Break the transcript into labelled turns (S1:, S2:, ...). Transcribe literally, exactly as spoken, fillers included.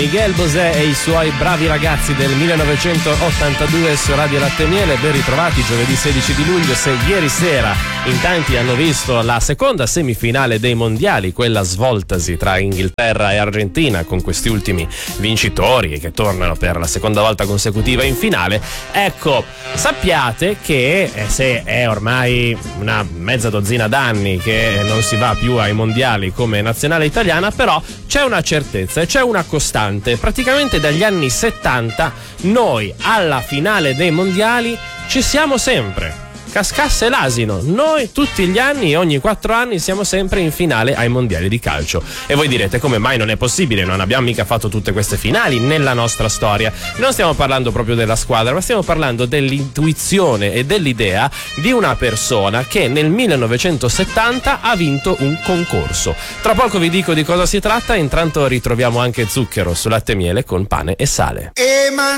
S1: Miguel Bosé e i suoi bravi ragazzi del millenovecentottantadue su Radio Latte e Miele. Ben ritrovati giovedì sedici di luglio. Se ieri sera in tanti hanno visto la seconda semifinale dei mondiali, quella svoltasi tra Inghilterra e Argentina con questi ultimi vincitori che tornano per la seconda volta consecutiva in finale, ecco, sappiate che eh, se è ormai una mezza dozzina d'anni che non si va più ai mondiali come nazionale italiana, però c'è una certezza e c'è una costante. Praticamente dagli anni settanta noi alla finale dei mondiali ci siamo sempre. Cascasse l'asino, noi tutti gli anni, ogni quattro anni siamo sempre in finale ai mondiali di calcio. E voi direte come mai non è possibile, non abbiamo mica fatto tutte queste finali nella nostra storia. Non stiamo parlando proprio della squadra, ma stiamo parlando dell'intuizione e dell'idea di una persona che nel millenovecentosettanta ha vinto un concorso. Tra poco vi dico di cosa si tratta, intanto ritroviamo anche Zucchero su Latte e Miele con pane e sale.